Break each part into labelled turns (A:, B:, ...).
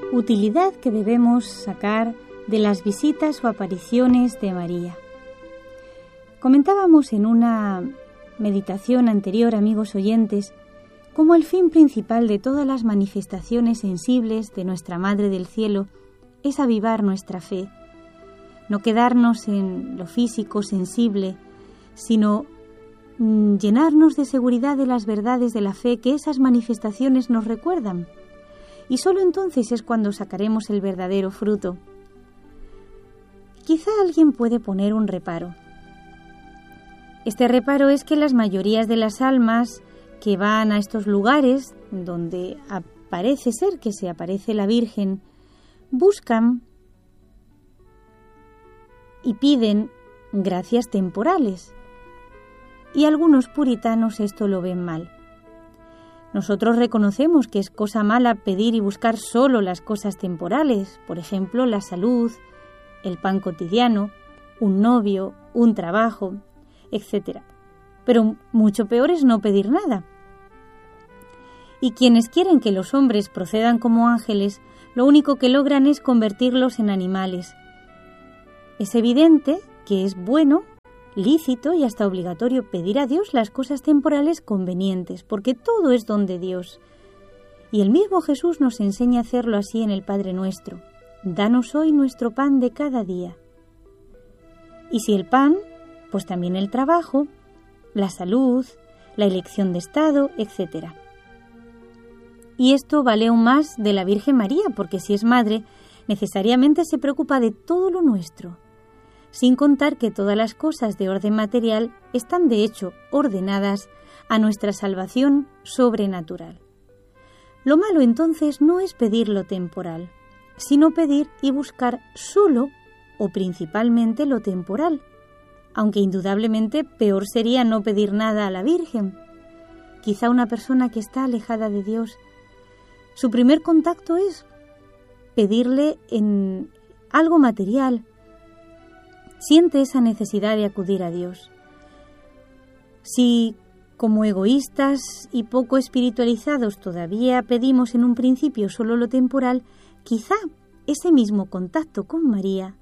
A: Utilidad que debemos sacar de las visitas o apariciones de María. Comentábamos en una meditación anterior, amigos oyentes, cómo el fin principal de todas las manifestaciones sensibles de nuestra Madre del Cielo es avivar nuestra fe, no quedarnos en lo físico sensible, sino llenarnos de seguridad de las verdades de la fe que esas manifestaciones nos recuerdan. Y solo entonces es cuando sacaremos el verdadero fruto. Quizá alguien puede poner un reparo. Este reparo es que las mayorías de las almas que van a estos lugares donde parece ser que se aparece la Virgen, buscan y piden gracias temporales. Y algunos puritanos esto lo ven mal. Nosotros reconocemos que es cosa mala pedir y buscar solo las cosas temporales, por ejemplo, la salud, el pan cotidiano, un novio, un trabajo, etc. Pero mucho peor es no pedir nada. Y quienes quieren que los hombres procedan como ángeles, lo único que logran es convertirlos en animales. Es evidente que es bueno, lícito y hasta obligatorio pedir a Dios las cosas temporales convenientes, porque todo es don de Dios. Y el mismo Jesús nos enseña a hacerlo así en el Padre Nuestro. Danos hoy nuestro pan de cada día. Y si el pan, pues también el trabajo, la salud, la elección de estado, etc. Y esto vale aún más de la Virgen María, porque si es madre, necesariamente se preocupa de todo lo nuestro. Sin contar que todas las cosas de orden material están de hecho ordenadas a nuestra salvación sobrenatural. Lo malo entonces no es pedir lo temporal, sino pedir y buscar solo o principalmente lo temporal, aunque indudablemente peor sería no pedir nada a la Virgen. Quizá una persona que está alejada de Dios, su primer contacto es pedirle en algo material. Siente esa necesidad de acudir a Dios. Si, como egoístas y poco espiritualizados, todavía pedimos en un principio solo lo temporal, quizá ese mismo contacto con María,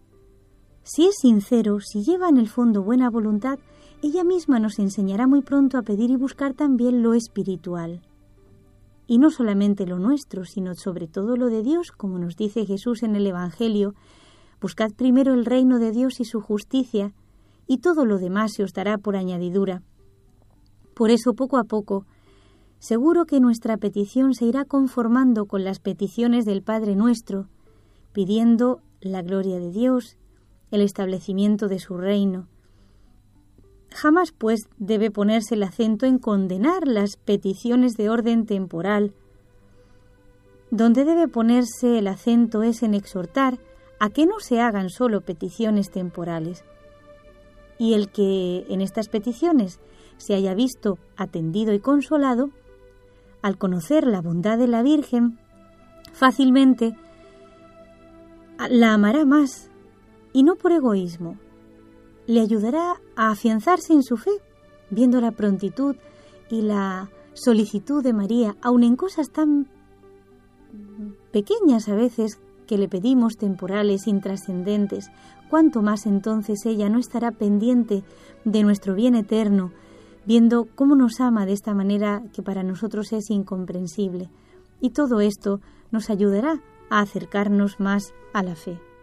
A: si es sincero, si lleva en el fondo buena voluntad, ella misma nos enseñará muy pronto a pedir y buscar también lo espiritual. Y no solamente lo nuestro, sino sobre todo lo de Dios, como nos dice Jesús en el Evangelio: buscad primero el reino de Dios y su justicia, y todo lo demás se os dará por añadidura. Por eso, poco a poco, seguro que nuestra petición se irá conformando con las peticiones del Padre Nuestro, pidiendo la gloria de Dios, el establecimiento de su reino. Jamás, pues, debe ponerse el acento en condenar las peticiones de orden temporal. Donde debe ponerse el acento es en exhortar a que no se hagan solo peticiones temporales. Y el que en estas peticiones se haya visto atendido y consolado, al conocer la bondad de la Virgen, fácilmente la amará más, y no por egoísmo. Le ayudará a afianzarse en su fe, viendo la prontitud y la solicitud de María, aun en cosas tan pequeñas a veces que le pedimos, temporales, intrascendentes. Cuánto más entonces ella no estará pendiente de nuestro bien eterno, viendo cómo nos ama de esta manera que para nosotros es incomprensible. Y todo esto nos ayudará a acercarnos más a la fe.